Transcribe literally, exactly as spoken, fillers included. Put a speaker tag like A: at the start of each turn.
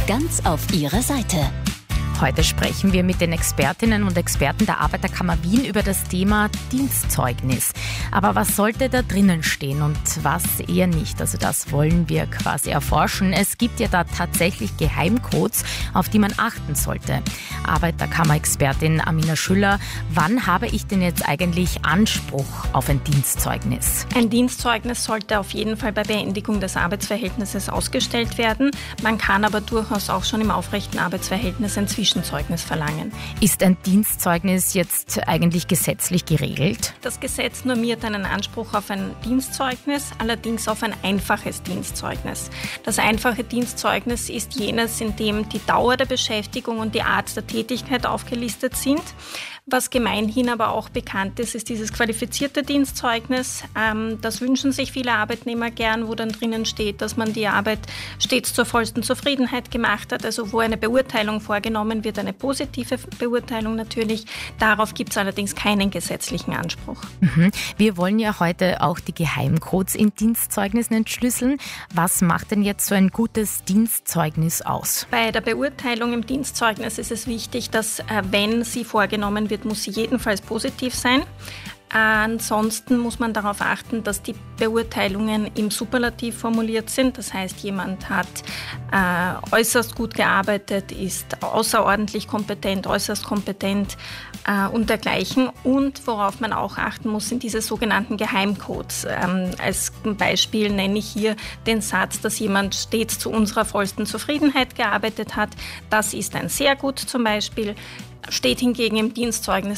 A: ganz auf ihrer Seite.
B: Heute sprechen wir mit den Expertinnen und Experten der Arbeiterkammer Wien über das Thema Dienstzeugnis. Aber was sollte da drinnen stehen und was eher nicht? Also das wollen wir quasi erforschen. Es gibt ja da tatsächlich Geheimcodes, auf die man achten sollte. Arbeiterkammer-Expertin Amina Schüller, wann habe ich denn jetzt eigentlich Anspruch auf ein Dienstzeugnis?
C: Ein Dienstzeugnis sollte auf jeden Fall bei Beendigung des Arbeitsverhältnisses ausgestellt werden. Man kann aber durchaus auch schon im aufrechten Arbeitsverhältnis ein Zwischenzeugnis verlangen.
B: Ist ein Dienstzeugnis jetzt eigentlich gesetzlich geregelt?
C: Das Gesetz normiert einen Anspruch auf ein Dienstzeugnis, allerdings auf ein einfaches Dienstzeugnis. Das einfache Dienstzeugnis ist jenes, in dem die Dauer der Beschäftigung und die Art der Tätigkeit aufgelistet sind. Was gemeinhin aber auch bekannt ist, ist dieses qualifizierte Dienstzeugnis. Ähm, das wünschen sich viele Arbeitnehmer gern, wo dann drinnen steht, dass man die Arbeit stets zur vollsten Zufriedenheit gemacht hat, also wo eine Beurteilung vorgenommen wird, eine positive Beurteilung natürlich. Darauf gibt es allerdings keinen gesetzlichen Anspruch.
B: Mhm. Wir wollen ja heute auch die Geheimcodes in Dienstzeugnissen entschlüsseln. Was macht denn jetzt so ein gutes Dienstzeugnis aus?
C: Bei der Beurteilung im Dienstzeugnis ist es wichtig, dass, äh, wenn sie vorgenommen wird, muss sie jedenfalls positiv sein. Ansonsten muss man darauf achten, dass die Beurteilungen im Superlativ formuliert sind. Das heißt, jemand hat äh, äußerst gut gearbeitet, ist außerordentlich kompetent, äußerst kompetent äh, und dergleichen. Und worauf man auch achten muss, sind diese sogenannten Geheimcodes. Ähm, als Beispiel nenne ich hier den Satz, dass jemand stets zu unserer vollsten Zufriedenheit gearbeitet hat. Das ist ein sehr gut zum Beispiel. Steht hingegen im Dienstzeugnis,